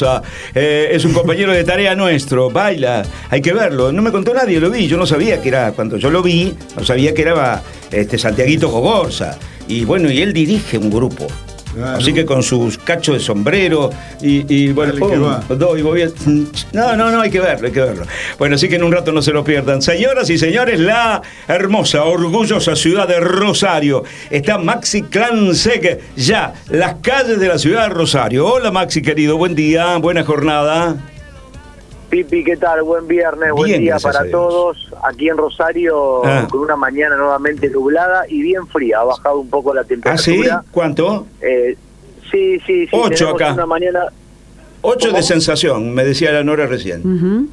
Rosa. Es un compañero de tarea nuestro. Baila, hay que verlo. No me contó nadie, lo vi. Yo no sabía que era, cuando yo lo vi, no sabía que era Santiaguito Gogorza. Y bueno, y él dirige un grupo. Claro. Así que con sus cachos de sombrero y bueno, no, hay que verlo. Bueno, así que en un rato no se lo pierdan. Señoras y señores, la hermosa, orgullosa ciudad de Rosario. Está Maxi Clansec, ya, las calles de la ciudad de Rosario. Hola Maxi, querido, buen día, buena jornada. Pipi, ¿qué tal? Buen viernes, buen día para todos. Aquí en Rosario, con una mañana nuevamente nublada y bien fría. Ha bajado un poco la temperatura. ¿Ah, sí? ¿Cuánto? Sí. 8 acá. Una mañana... 8 ¿Cómo? De sensación, me decía la Nora recién. Uh-huh.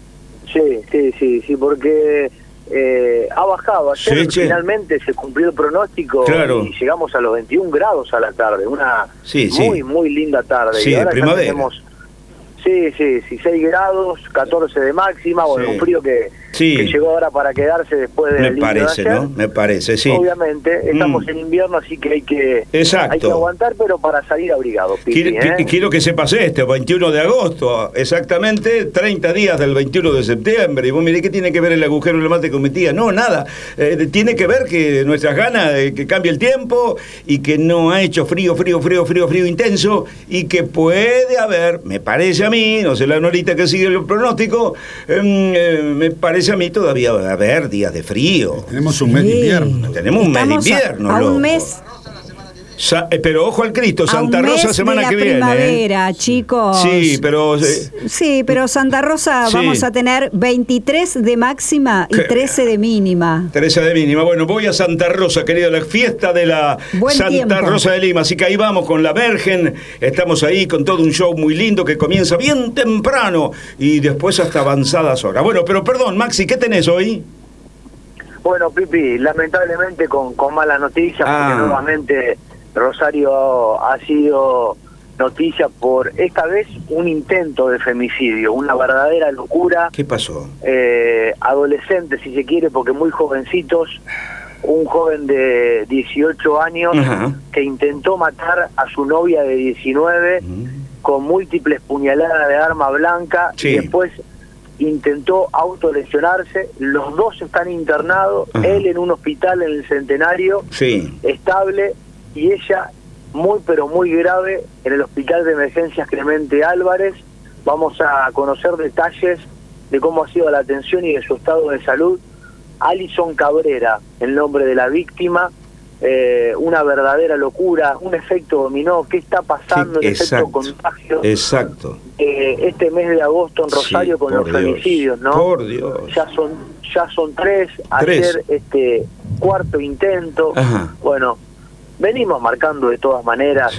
Sí, porque ha bajado. Ayer finalmente se cumplió el pronóstico, claro, y llegamos a los 21 grados a la tarde. Una muy linda tarde. Sí, y ahora primavera. Ya tenemos... Sí, 6 grados, 14 de máxima, bueno, un frío que llegó ahora para quedarse después del Me parece, ¿no? Me parece, sí. Obviamente, estamos en invierno, así que hay que aguantar, pero para salir abrigado. Quiero que sepas esto, 21 de agosto, exactamente 30 días del 21 de septiembre, y vos miré qué tiene que ver el agujero en el mate con mi tía. No, nada, tiene que ver que nuestras ganas de que cambie el tiempo y que no ha hecho frío intenso y que puede haber, me parece a mí, no sé la Norita que sigue el pronóstico, me parece a mí todavía va a haber días de frío. Tenemos un mes de invierno. Tenemos un mes de invierno, a un mes. Pero ojo al Cristo, Santa Rosa semana que viene. Primavera, chicos. Sí, pero Santa Rosa vamos a tener 23 de máxima y 13 de mínima. 13 de mínima. Bueno, voy a Santa Rosa, querido, la fiesta de la Santa Rosa de Lima. Así que ahí vamos con la Virgen. Estamos ahí con todo un show muy lindo que comienza bien temprano y después hasta avanzadas horas. Bueno, pero perdón, Maxi, ¿qué tenés hoy? Bueno, Pipi, lamentablemente con malas noticias, porque nuevamente Rosario ha sido noticia por esta vez un intento de femicidio, una verdadera locura. ¿Qué pasó? Adolescentes, si se quiere, porque muy jovencitos. Un joven de 18 años que intentó matar a su novia de 19 con múltiples puñaladas de arma blanca y después intentó autolesionarse. Los dos están internados, él en un hospital en el Centenario, estable, y ella muy pero muy grave en el Hospital de Emergencias Clemente Álvarez. Vamos a conocer detalles de cómo ha sido la atención y de su estado de salud. Alison Cabrera, el nombre de la víctima. Una verdadera locura, un efecto dominó. ¿Qué está pasando? El efecto contagio. Exacto. Este mes de agosto en Rosario con los femicidios, ¿no? Por Dios. Ya son 3. Ayer cuarto intento. Bueno, venimos marcando de todas maneras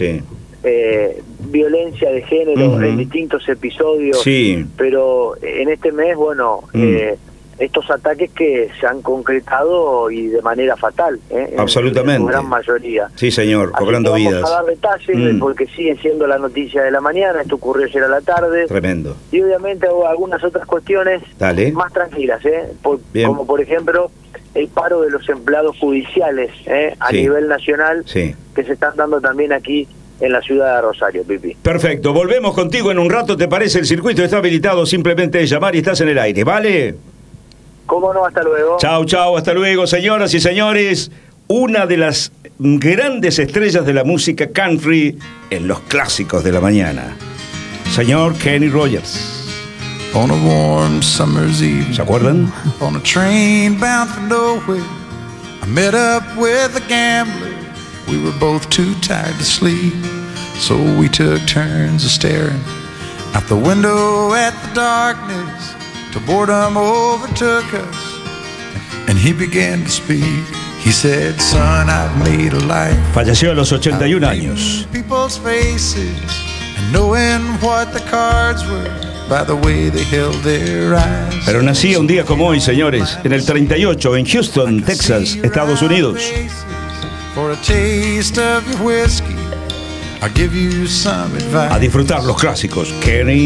violencia de género en distintos episodios, pero en este mes, estos ataques que se han concretado y de manera fatal, absolutamente, en su gran mayoría. Sí, señor, cobrando vidas. Vamos a dar detalles porque siguen siendo la noticia de la mañana. Esto ocurrió ayer a la tarde. Tremendo. Y obviamente algunas otras cuestiones más tranquilas, como por ejemplo el paro de los empleados judiciales a nivel nacional, que se están dando también aquí en la ciudad de Rosario, Pipi. Perfecto, volvemos contigo en un rato, ¿te parece? El circuito está habilitado, simplemente de llamar y estás en el aire, ¿vale? ¿Cómo no? Hasta luego. Chau, hasta luego, señoras y señores. Una de las grandes estrellas de la música country en los clásicos de la mañana. Señor Kenny Rogers. On a warm summer's evening, ¿Se acuerdan? On a train bound for nowhere, I met up with a gambler. We were both too tired to sleep, so we took turns of staring out the window at the darkness till boredom overtook us, and he began to speak. He said, "Son, I've made a life." Falleció a los 81 años. People's faces and knowing what the cards were. Pero nacía un día como hoy, señores, en el 38, en Houston, Texas, Estados Unidos. A disfrutar los clásicos. Kenny